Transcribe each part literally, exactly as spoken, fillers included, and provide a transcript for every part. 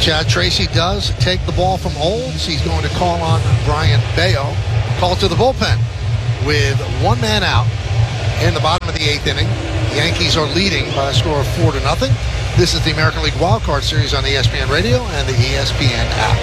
Chad Tracy does take the ball from Olds. He's going to call on Brian Bayo. Call to the bullpen with one man out in the bottom of the eighth inning. The Yankees are leading by a score of four to nothing. This is the American League Wild Card Series on E S P N Radio and the E S P N app.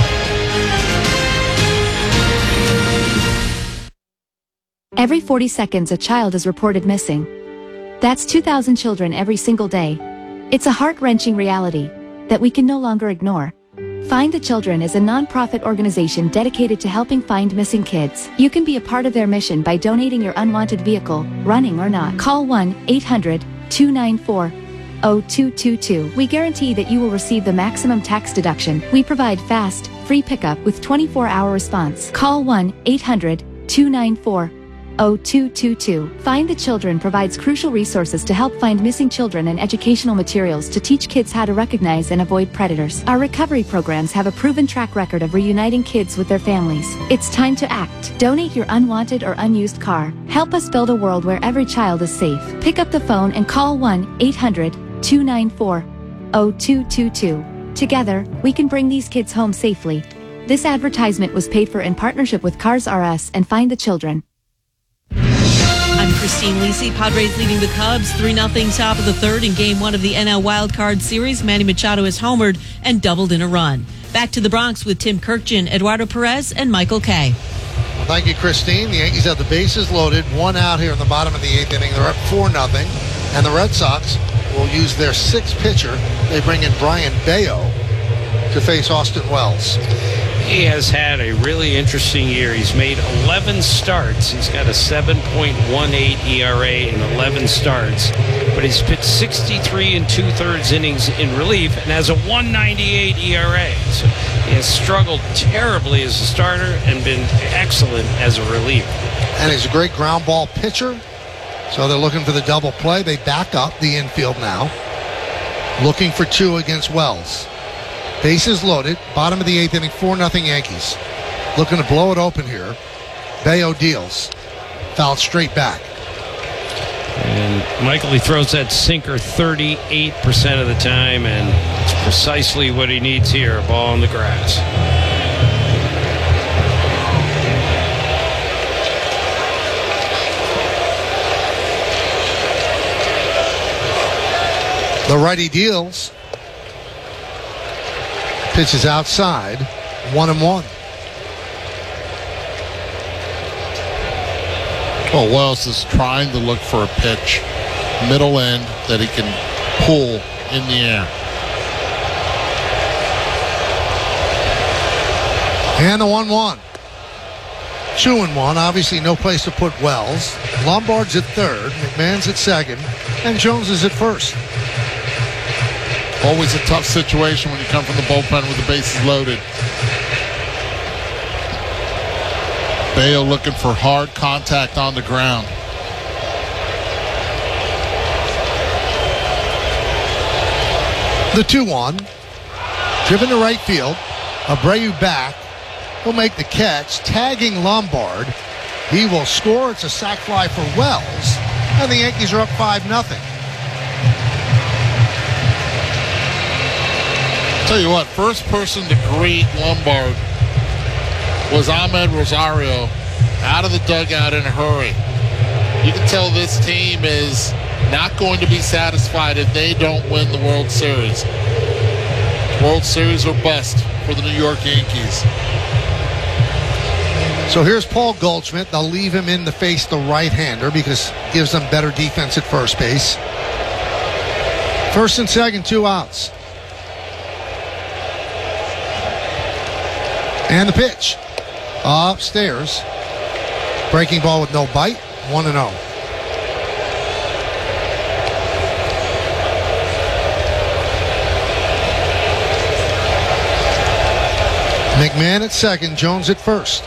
Every forty seconds, a child is reported missing. That's two thousand children every single day. It's a heart-wrenching reality that we can no longer ignore. Find the Children is a non-profit organization dedicated to helping find missing kids. You can be a part of their mission by donating your unwanted vehicle, running or not. Call one eight hundred two nine four zero two two two. We guarantee that you will receive the maximum tax deduction. We provide fast, free pickup with twenty-four hour response. Call one eight hundred two nine four zero two two two. Find the Children provides crucial resources to help find missing children and educational materials to teach kids how to recognize and avoid predators. Our recovery programs have a proven track record of reuniting kids with their families. It's time to act. Donate your unwanted or unused car. Help us build a world where every child is safe. Pick up the phone and call one eight hundred two nine four zero two two two. Together, we can bring these kids home safely. This advertisement was paid for in partnership with Cars R Us and Find the Children. I'm Christine Lisi. Padres leading the Cubs three nothing top of the third in game one of the N L Wild Card Series. Manny Machado has homered and doubled in a run. Back to the Bronx with Tim Kirkjian, Eduardo Perez, and Michael Kay. Well, thank you, Christine. The Yankees have the bases loaded, one out here in the bottom of the eighth inning. They're up four nothing, and the Red Sox will use their sixth pitcher. They bring in Brian Bayo to face Austin Wells. He has had a really interesting year. He's made eleven starts. He's got a seven point one eight E R A in eleven starts. But he's pitched sixty-three and two-thirds innings in relief and has a one ninety-eight E R A. So he has struggled terribly as a starter and been excellent as a reliever. And he's a great ground ball pitcher. So they're looking for the double play. They back up the infield now. Looking for two against Wells. Bases loaded, bottom of the eighth inning, four nothing Yankees. Looking to blow it open here. Bayo deals. Fouled straight back. And Michael, he throws that sinker thirty-eight percent of the time, and it's precisely what he needs here, a ball on the grass. The righty deals. Pitches outside, one and one. Well, Wells is trying to look for a pitch, middle end, that he can pull in the air. And the one one. Two and one. Obviously no place to put Wells. Lombard's at third, McMahon's at second, and Jones is at first. Always a tough situation when you come from the bullpen with the bases loaded. Bayo looking for hard contact on the ground. The two one. Driven to right field. Abreu back. He'll make the catch, tagging Lombard. He will score. It's a sac fly for Wells. And the Yankees are up five nothing. Tell you what, first person to greet Lombard was Ahmed Rosario, out of the dugout in a hurry. You can tell this team is not going to be satisfied if they don't win the World Series. World Series or bust for the New York Yankees. So here's Paul Goldschmidt. They'll leave him in to face the right-hander because it gives them better defense at first base. First and second, two outs. And the pitch. Upstairs. Breaking ball with no bite. one and oh. McMahon at second. Jones at first.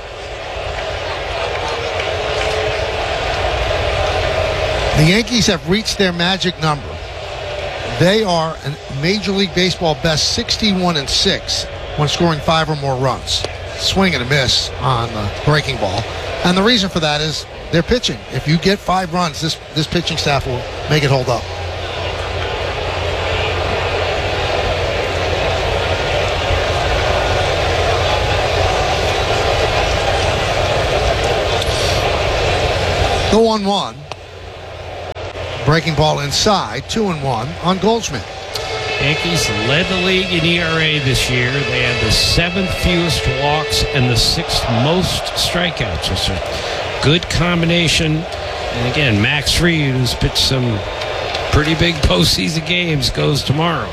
The Yankees have reached their magic number. They are a Major League Baseball best sixty-one and six when scoring five or more runs. Swing and a miss on the breaking ball. And the reason for that is they're pitching. If you get five runs, this, this pitching staff will make it hold up. The one one. Breaking ball inside, two and one on Goldschmidt. Yankees led the league in E R A this year. They had the seventh fewest walks and the sixth most strikeouts. It's a good combination. And again, Max Fried, who's pitched some pretty big postseason games, goes tomorrow.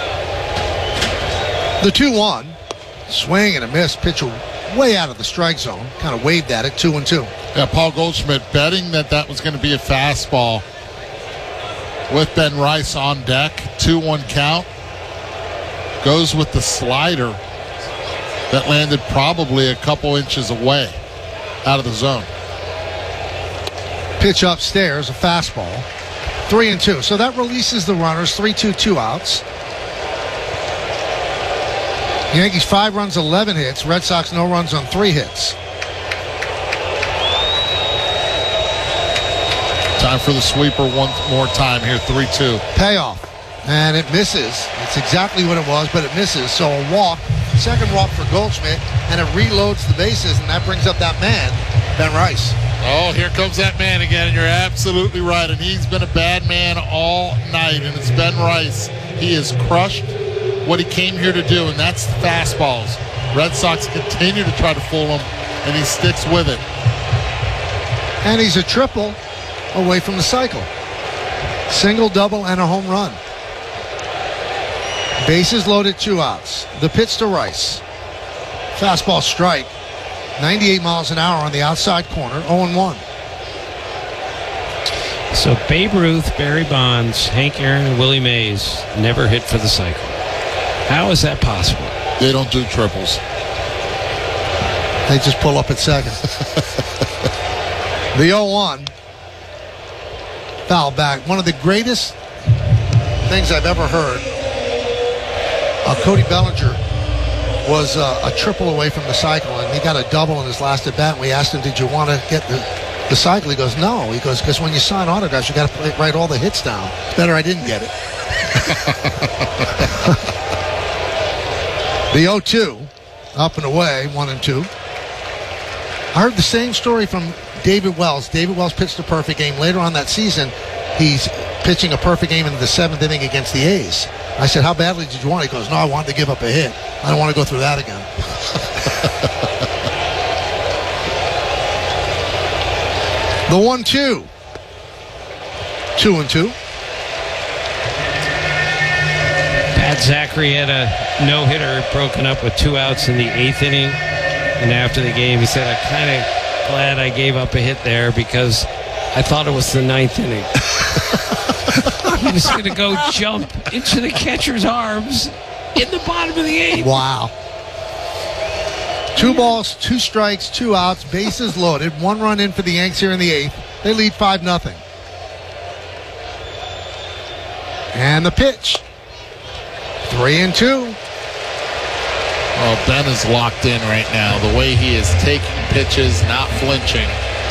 The two one. Swing and a miss. Pitch way out of the strike zone. Kind of waved at it, two and two. Yeah, Paul Goldschmidt betting that that was going to be a fastball with Ben Rice on deck. two one count. Goes with the slider that landed probably a couple inches away out of the zone. Pitch upstairs, a fastball. Three and two. So that releases the runners. Three, two, two outs. Yankees five runs, eleven hits. Red Sox no runs on three hits. Time for the sweeper one more time here. three two. Payoff. And it misses. It's exactly what it was, but it misses. So a walk. Second walk for Goldschmidt. And it reloads the bases, and that brings up that man, Ben Rice. Oh, here comes that man again, and you're absolutely right. And he's been a bad man all night, and it's Ben Rice. He has crushed what he came here to do, and that's the fastballs. Red Sox continue to try to fool him, and he sticks with it. And he's a triple away from the cycle. Single, double, and a home run. Bases loaded, two outs. The pitch to Rice. Fastball strike. ninety-eight miles an hour on the outside corner, oh and one. So Babe Ruth, Barry Bonds, Hank Aaron, and Willie Mays never hit for the cycle. How is that possible? They don't do triples. They just pull up at second. The oh one. Foul back. One of the greatest things I've ever heard. Uh, Cody Bellinger was uh, a triple away from the cycle, and he got a double in his last at bat. And we asked him, "Did you want to get the, the cycle?" He goes, "No." He goes, "Because when you sign autographs, you got to write all the hits down." Better I didn't get it. The oh two, up and away, one and two. I heard the same story from David Wells. David Wells pitched a perfect game. Later on that season, he's pitching a perfect game in the seventh inning against the A's. I said, "How badly did you want it?" He goes, "No, I wanted to give up a hit. I don't want to go through that again." The one two. Two and two. Pat Zachary had a no-hitter broken up with two outs in the eighth inning. And after the game, he said, "I'm kind of glad I gave up a hit there because I thought it was the ninth inning." He was going to go jump into the catcher's arms in the bottom of the eighth. Wow. Two balls, two strikes, two outs, bases loaded. One run in for the Yanks here in the eighth. They lead five nothing. And the pitch. Three and two. Well, Ben is locked in right now. The way he is taking pitches, not flinching.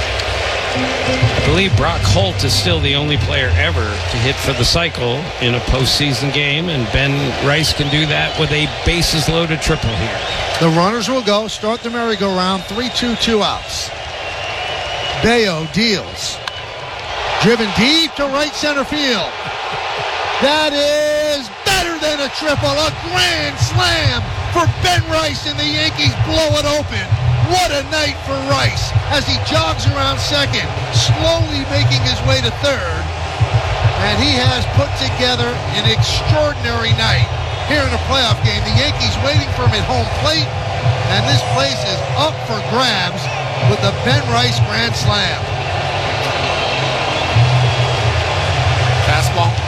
I believe Brock Holt is still the only player ever to hit for the cycle in a postseason game, and Ben Rice can do that with a bases-loaded triple here. The runners will go. Start the merry-go-round. three two, two outs. Bayo deals. Driven deep to right center field. That is better than a triple. A grand slam for Ben Rice, and the Yankees blow it open. What a night for Rice as he jogs around second, slowly making his way to third. And he has put together an extraordinary night here in a playoff game. The Yankees waiting for him at home plate, and this place is up for grabs with the Ben Rice grand slam. Fastball.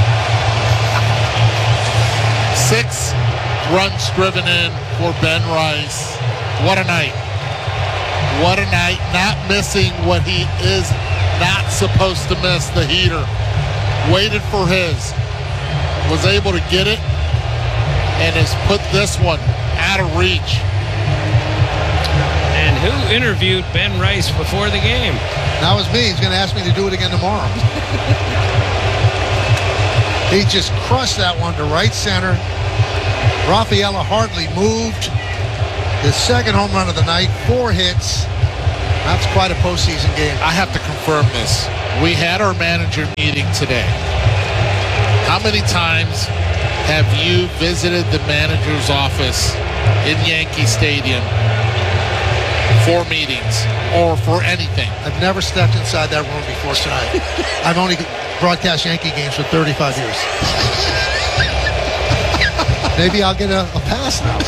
Six runs driven in for Ben Rice. What a night. What a night. Not missing what he is not supposed to miss, the heater. Waited for his. Was able to get it. And has put this one out of reach. And who interviewed Ben Rice before the game? That was me. He's going to ask me to do it again tomorrow. He just crushed that one to right center. Rafaela hardly moved. His second home run of the night, four hits. That's quite a postseason game. I have to confirm this. We had our manager meeting today. How many times have you visited the manager's office in Yankee Stadium for meetings or for anything? I've never stepped inside that room before tonight. I've only broadcast Yankee games for thirty-five years. Maybe I'll get a, a pass now.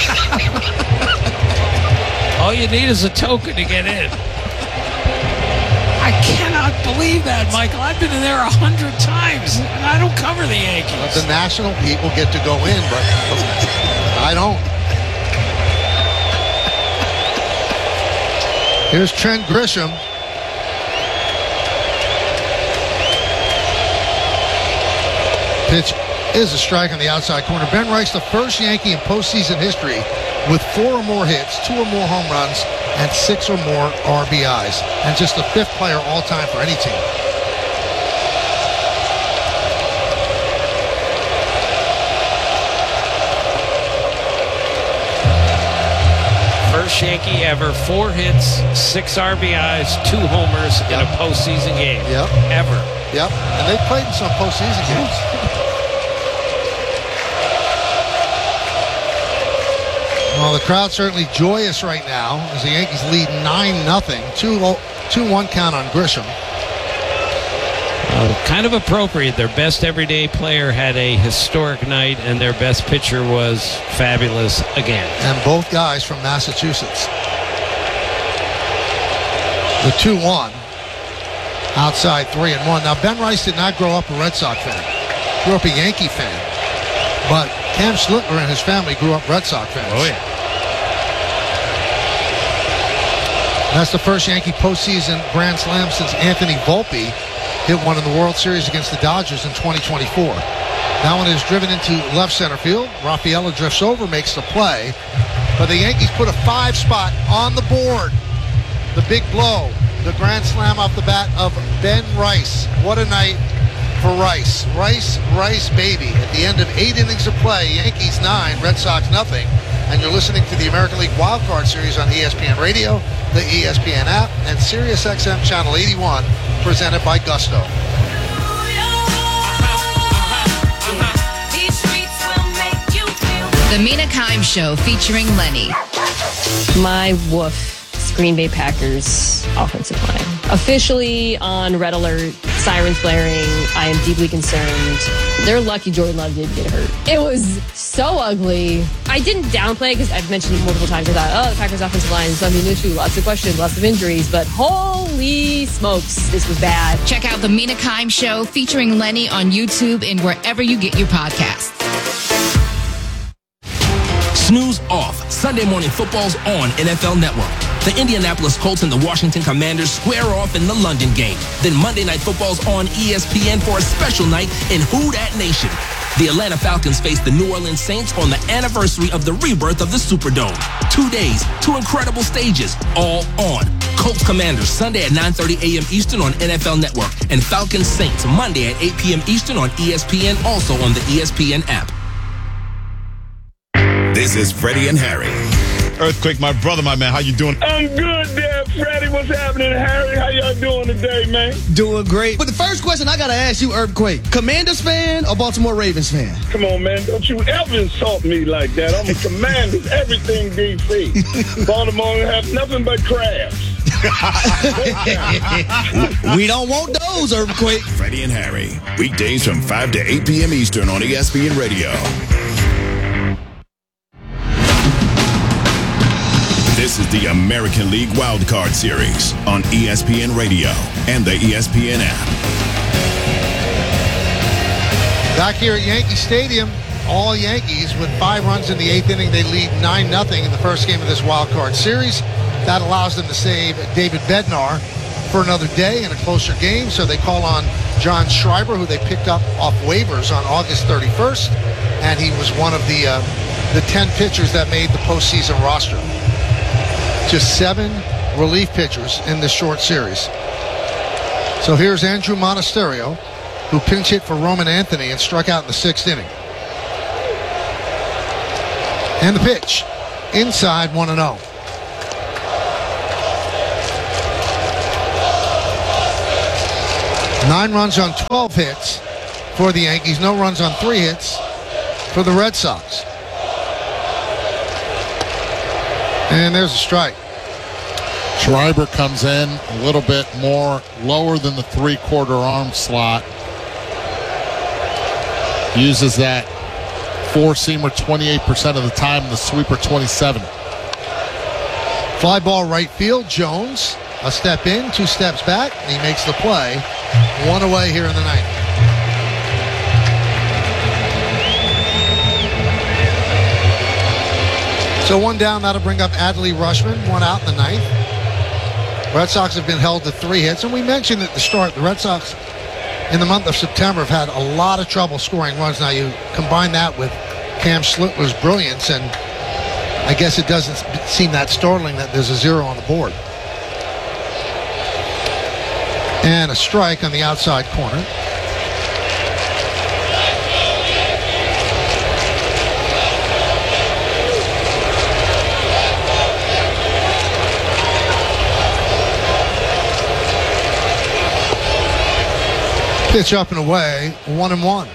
All you need is a token to get in. I cannot believe that, Michael. I've been in there a hundred times, and I don't cover the Yankees. But the national people get to go in, but I don't. Here's Trent Grisham. Pitch is a strike on the outside corner. Ben Rice, the first Yankee in postseason history with four or more hits, two or more home runs, and six or more R B Is. And just the fifth player all-time for any team. First Yankee ever, four hits, six R B Is, two homers in a postseason game. Yep. Ever. Yep. And they've played in some postseason games. Well, the crowd's certainly joyous right now as the Yankees lead nine nothing. two one count on Grisham. Uh, kind of appropriate. Their best everyday player had a historic night, and their best pitcher was fabulous again. And both guys from Massachusetts. The two one. Outside three and one. Now, Ben Rice did not grow up a Red Sox fan. Grew up a Yankee fan. But Cam Schlittler and his family grew up Red Sox fans. Oh, yeah. That's the first Yankee postseason grand slam since Anthony Volpe hit one in the World Series against the Dodgers in twenty twenty-four. That one is driven into left center field. Rafaela drifts over, makes the play. But the Yankees put a five spot on the board. The big blow. The grand slam off the bat of Ben Rice. What a night for Rice. Rice, Rice, baby. At the end of eight innings of play, Yankees nine, Red Sox nothing. And you're listening to the American League Wild Card Series on E S P N Radio, the E S P N app, and Sirius X M Channel eighty-one, presented by Gusto. The Mina Kimes Show featuring Lenny. My woof. Green Bay Packers offensive line. Officially on red alert, sirens blaring. I am deeply concerned. They're lucky Jordan Love didn't get hurt. It was so ugly. I didn't downplay because I've mentioned it multiple times. I thought, oh, the Packers offensive line is something issue. Lots of questions, lots of injuries. But holy smokes, this was bad. Check out the Mina Kimes Show featuring Lenny on YouTube and wherever you get your podcasts. Snooze off. Sunday Morning Football's on N F L Network. The Indianapolis Colts and the Washington Commanders square off in the London game. Then Monday Night Football's on E S P N for a special night in Who Dat Nation. The Atlanta Falcons face the New Orleans Saints on the anniversary of the rebirth of the Superdome. Two days, two incredible stages, all on. Colts Commanders Sunday at nine thirty a.m. Eastern on N F L Network. And Falcons Saints Monday at eight p.m. Eastern on E S P N, also on the E S P N app. This is Freddie and Harry. Earthquake, my brother, my man. How you doing? I'm good there, Freddie. What's happening, Harry? How y'all doing today, man? Doing great. But the first question I got to ask you, Earthquake, Commanders fan or Baltimore Ravens fan? Come on, man. Don't you ever insult me like that. I'm a Commanders, everything D C. Baltimore have nothing but crabs. We don't want those, Earthquake. Freddie and Harry. Weekdays from five to eight p.m. Eastern on E S P N Radio. This is the American League Wild Card Series on E S P N Radio and the E S P N app. Back here at Yankee Stadium, all Yankees with five runs in the eighth inning. They lead nine nothing in the first game of this Wild Card Series. That allows them to save David Bednar for another day in a closer game. So they call on John Schreiber, who they picked up off waivers on August thirty-first. And he was one of the, uh, the ten pitchers that made the postseason roster. Just seven relief pitchers in this short series. So here's Andrew Monasterio, who pinch hit for Roman Anthony and struck out in the sixth inning. And the pitch, inside one and oh. Nine runs on twelve hits for the Yankees. No runs on three hits for the Red Sox. And there's a strike. Schreiber comes in a little bit more lower than the three-quarter arm slot. Uses that four-seamer twenty-eight percent of the time, the sweeper twenty-seven. Fly ball right field. Jones, a step in, two steps back, and he makes the play. One away here in the ninth. So one down, that'll bring up Adley Rutschman, one out in the ninth. Red Sox have been held to three hits, and we mentioned at the start, the Red Sox in the month of September have had a lot of trouble scoring runs. Now you combine that with Cam Schlittler's brilliance, and I guess it doesn't seem that startling that there's a zero on the board. And a strike on the outside corner. Pitch up and away, one and one.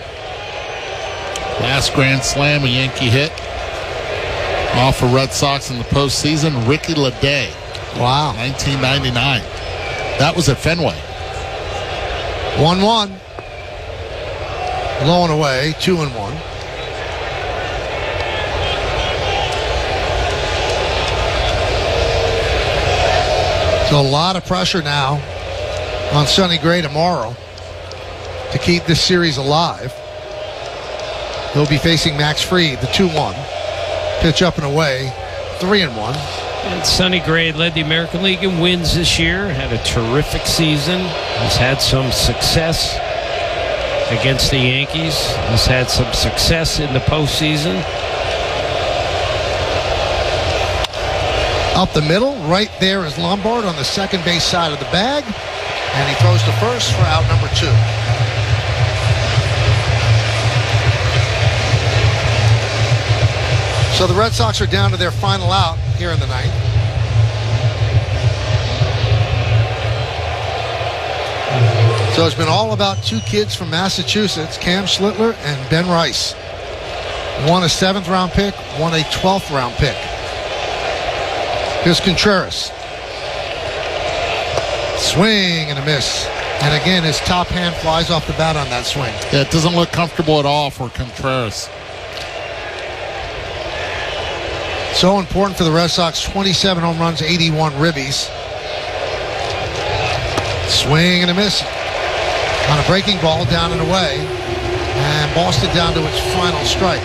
Last grand slam a Yankee hit off of Red Sox in the postseason, Ricky Leday. Wow. nineteen ninety-nine. That was at Fenway. one one. Low and away, two and one. So a lot of pressure now on Sonny Gray tomorrow to keep this series alive. He'll be facing Max Fried, the two one. Pitch up and away, three and one. And Sonny Gray led the American League in wins this year. Had a terrific season. Has had some success against the Yankees. Has had some success in the postseason. Up the middle, right there is Lombard on the second base side of the bag. And he throws to first for out number two. So the Red Sox are down to their final out here in the ninth. So it's been all about two kids from Massachusetts, Cam Schlittler and Ben Rice. One a seventh round pick, one a twelfth round pick. Here's Contreras. Swing and a miss. And again, his top hand flies off the bat on that swing. Yeah, it doesn't look comfortable at all for Contreras. So important for the Red Sox, twenty-seven home runs, eighty-one ribbies. Swing and a miss on a breaking ball down and away. And Boston down to its final strike.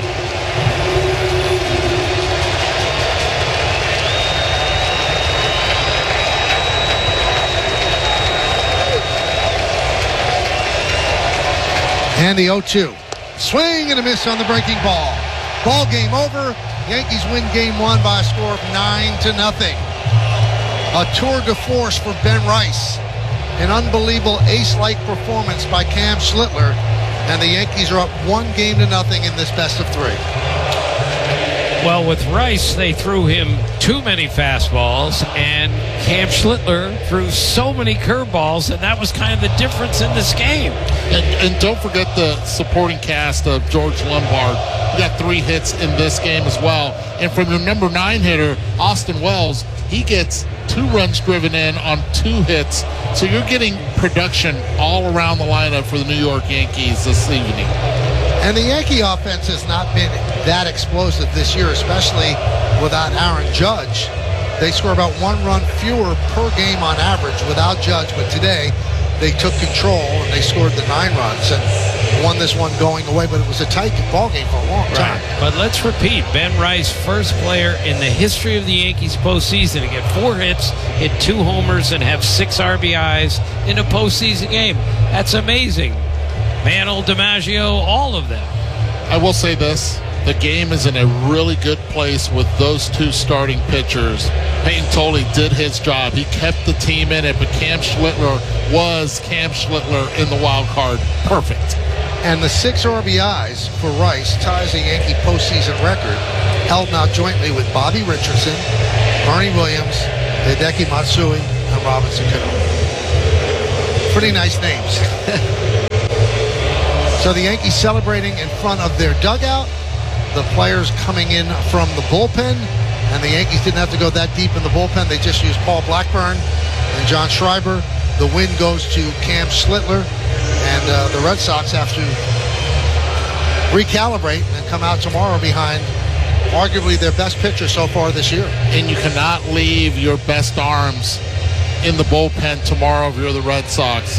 And the oh two. Swing and a miss on the breaking ball. Ball game over. Yankees win game one by a score of nine to nothing. A tour de force for Ben Rice. An unbelievable ace-like performance by Cam Schlittler. And the Yankees are up one game to nothing in this best of three. Well, with Rice, they threw him too many fastballs, and Cam Schlittler threw so many curveballs, and that was kind of the difference in this game. And, and don't forget the supporting cast of George Lombard. You got three hits in this game as well. And from your number nine hitter, Austin Wells, he gets two runs driven in on two hits. So you're getting production all around the lineup for the New York Yankees this evening. And the Yankee offense has not been that explosive this year, especially without Aaron Judge. They score about one run fewer per game on average without Judge, but today they took control and they scored the nine runs and won this one going away, but it was a tight ball game for a long time. Right. But let's repeat, Ben Rice, first player in the history of the Yankees postseason to get four hits, hit two homers, and have six R B Is in a postseason game. That's amazing. Mantle, DiMaggio, all of them. I will say this. The game is in a really good place with those two starting pitchers. Peyton Tolley did his job. He kept the team in it, but Cam Schlittler was Cam Schlittler in the wild card. Perfect. And the six R B Is for Rice ties the Yankee postseason record, held now jointly with Bobby Richardson, Bernie Williams, Hideki Matsui, and Robinson Cano. Pretty nice names. So the Yankees celebrating in front of their dugout. The players coming in from the bullpen. And the Yankees didn't have to go that deep in the bullpen. They just used Paul Blackburn and John Schreiber. The win goes to Cam Schlittler. And uh, the Red Sox have to recalibrate and come out tomorrow behind arguably their best pitcher so far this year. And you cannot leave your best arms in the bullpen tomorrow if you're the Red Sox.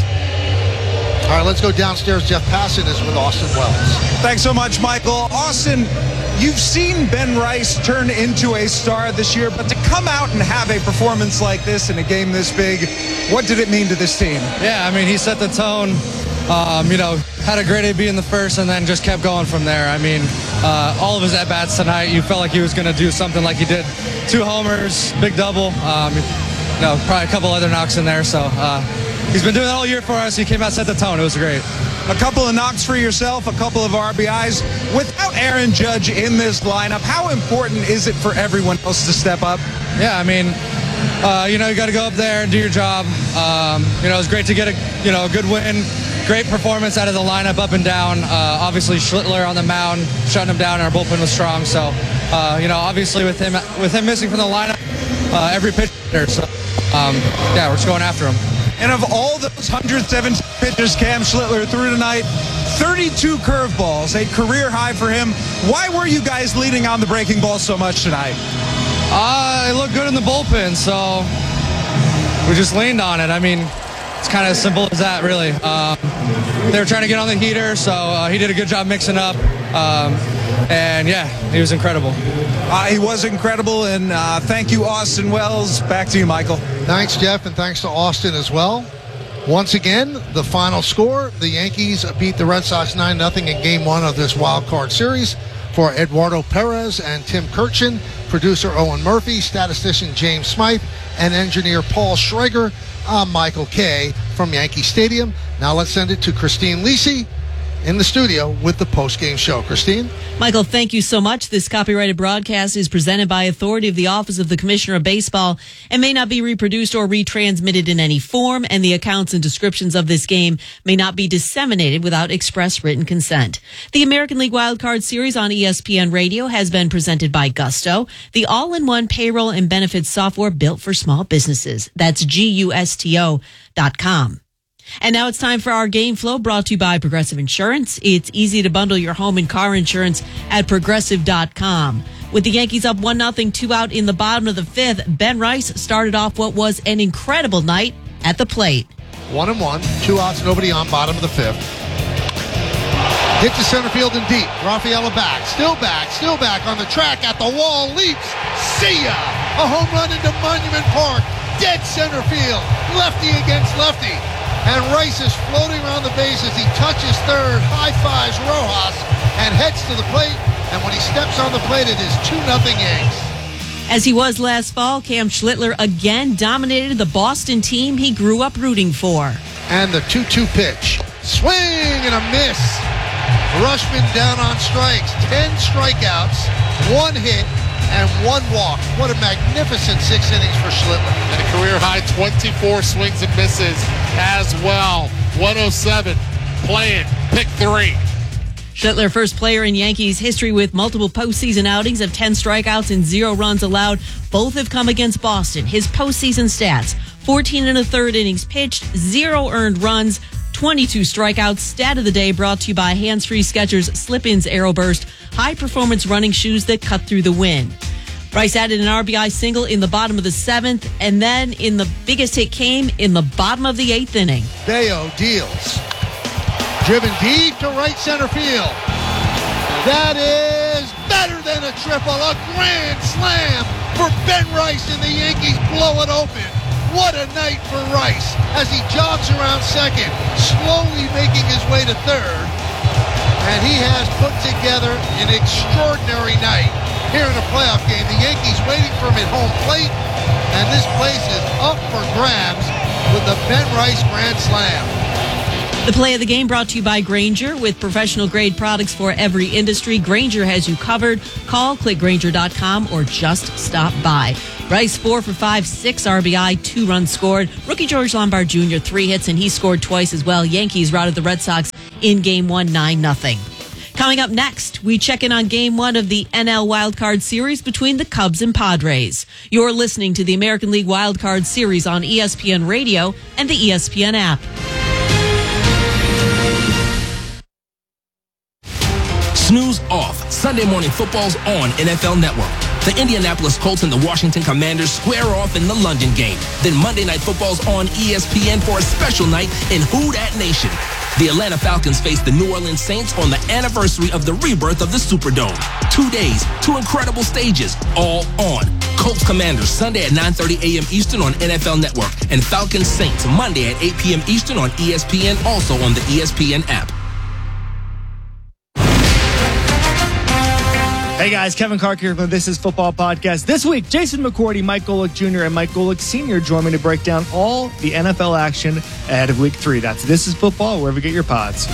All right, let's go downstairs. Jeff Passan is with Austin Wells. Thanks so much, Michael. Austin, you've seen Ben Rice turn into a star this year, but to come out and have a performance like this in a game this big, what did it mean to this team? Yeah, I mean, he set the tone. Um, you know, had a great A B in the first and then just kept going from there. I mean, uh, all of his at-bats tonight, you felt like he was going to do something like he did. Two homers, big double, um, you know, probably a couple other knocks in there. So uh, he's been doing that all year for us. He came out, set the tone. It was great. A couple of knocks for yourself, a couple of R B Is. Without Aaron Judge in this lineup, how important is it for everyone else to step up? Yeah, I mean, uh, you know, you got to go up there and do your job. Um, you know, it was great to get a, you know, a good win. Great performance out of the lineup, up and down. Uh, obviously, Schlittler on the mound, shutting him down, and our bullpen was strong. So, uh, you know, obviously with him with him missing from the lineup, uh, every pitch there. So, um, yeah, we're just going after him. And of all those one hundred seventeen pitches Cam Schlittler threw tonight, thirty-two curveballs, a career high for him. Why were you guys leading on the breaking ball so much tonight? Uh, it looked good in the bullpen, so we just leaned on it. I mean, it's kind of as simple as that, really. Um, they were trying to get on the heater, so uh, he did a good job mixing up. Um, and, yeah, he was incredible. Uh, he was incredible, and uh, thank you, Austin Wells. Back to you, Michael. Thanks, Jeff, and thanks to Austin as well. Once again, the final score, the Yankees beat the Red Sox nine nothing in Game one of this wild card series. For Eduardo Perez and Tim Kirchin, producer Owen Murphy, statistician James Smythe, and engineer Paul Schrager, I'm Michael Kay from Yankee Stadium. Now let's send it to Christine Lisi in the studio with the post-game show. Christine? Michael, thank you so much. This copyrighted broadcast is presented by authority of the Office of the Commissioner of Baseball and may not be reproduced or retransmitted in any form, and the accounts and descriptions of this game may not be disseminated without express written consent. The American League Wildcard Series on E S P N Radio has been presented by Gusto, the all-in-one payroll and benefits software built for small businesses. That's G U S T O dot com. And now it's time for our Game Flow, brought to you by Progressive Insurance. It's easy to bundle your home and car insurance at Progressive dot com. With the Yankees up one nothing, two out in the bottom of the fifth, Ben Rice started off what was an incredible night at the plate. One and one, two outs, nobody on, bottom of the fifth. Hit to center field and deep. Rafaela back, still back, still back on the track, at the wall, leaps. See ya! A home run into Monument Park. Dead center field. Lefty against lefty. And Rice is floating around the bases. He touches third, high-fives Rojas, and heads to the plate. And when he steps on the plate, it is two nothing Yanks. As he was last fall, Cam Schlittler again dominated the Boston team he grew up rooting for. And the two two pitch. Swing and a miss. Rushman down on strikes. Ten strikeouts, one hit, and one walk. What a magnificent six innings for Schlittler. And a career-high twenty-four swings and misses as well. one oh seven, playing, pick three. Schlittler, first player in Yankees history with multiple postseason outings of ten strikeouts and zero runs allowed. Both have come against Boston. His postseason stats: fourteen and a third innings pitched, zero earned runs, twenty-two strikeouts. Stat of the day brought to you by Hands Free Skechers Slip-ins Aeroburst, high-performance running shoes that cut through the wind. Rice added an R B I single in the bottom of the seventh, and then in the biggest hit came in the bottom of the eighth inning. Bayo deals. Driven deep to right center field. That is better than a triple. A grand slam for Ben Rice, and the Yankees blow it open. What a night for Rice as he jogs around second, slowly making his way to third. And he has put together an extraordinary night here in a playoff game. The Yankees waiting for him at home plate, and this place is up for grabs with the Ben Rice grand slam. The play of the game brought to you by Grainger. With professional grade products for every industry, Grainger has you covered. Call, click Grainger dot com, or just stop by. Rice, four for five, six R B I, two runs scored. Rookie George Lombard Junior, three hits, and he scored twice as well. Yankees routed the Red Sox in game one, nine nothing. Coming up next, we check in on game one of the N L Wildcard Series between the Cubs and Padres. You're listening to the American League Wildcard Series on E S P N Radio and the E S P N app. Snooze off. Sunday Morning Football's on N F L Network. The Indianapolis Colts and the Washington Commanders square off in the London game. Then Monday Night Football's on E S P N for a special night in Who Dat Nation. The Atlanta Falcons face the New Orleans Saints on the anniversary of the rebirth of the Superdome. Two days, two incredible stages, all on. Colts Commanders Sunday at nine thirty a.m. Eastern on N F L Network. And Falcons Saints Monday at eight p.m. Eastern on E S P N, also on the E S P N app. Hey guys, Kevin Clark here from This Is Football Podcast. This week, Jason McCourty, Mike Golick Junior, and Mike Golick Senior join me to break down all the N F L action ahead of Week three. That's This Is Football, wherever you get your pods.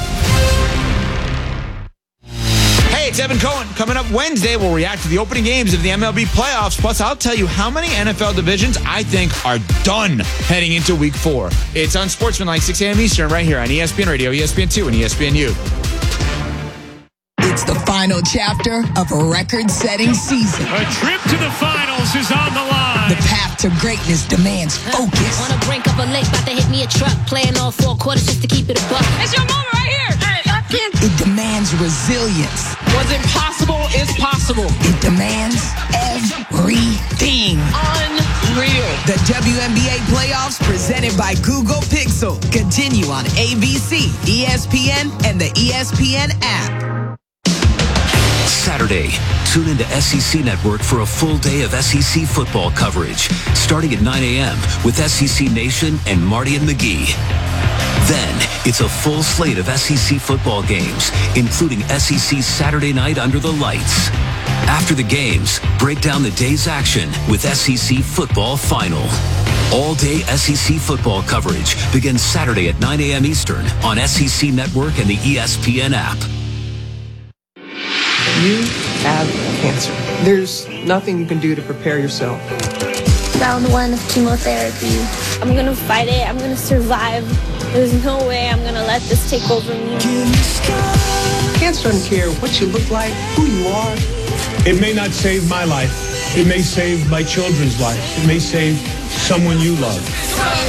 Hey, it's Evan Cohen. Coming up Wednesday, we'll react to the opening games of the M L B playoffs. Plus, I'll tell you how many N F L divisions I think are done heading into Week four. It's on Sportsmanlike, six a.m. Eastern, right here on E S P N Radio, E S P N two, and E S P N U. It's the final chapter of a record-setting season. A trip to the finals is on the line. The path to greatness demands focus. On the brink of a lake, about to hit me a truck. Playing all four quarters just to keep it a buck. It's your moment right here. Hey, I can't. It demands resilience. What's impossible is possible. It demands everything. Unreal. The W N B A playoffs presented by Google Pixel continue on A B C, E S P N, and the E S P N app. Saturday, tune into S E C Network for a full day of S E C football coverage, starting at nine a.m. with S E C Nation and Marty and McGee. Then, it's a full slate of S E C football games, including S E C Saturday Night Under the Lights. After the games, break down the day's action with S E C Football Final. All-day S E C football coverage begins Saturday at nine a.m. Eastern on S E C Network and the E S P N app. You have cancer. There's nothing you can do to prepare yourself. Round one of chemotherapy. I'm gonna fight it. I'm gonna survive. There's no way I'm gonna let this take over me. Cancer doesn't care what you look like, who you are. It may not save my life. It may save my children's lives. It may save someone you love.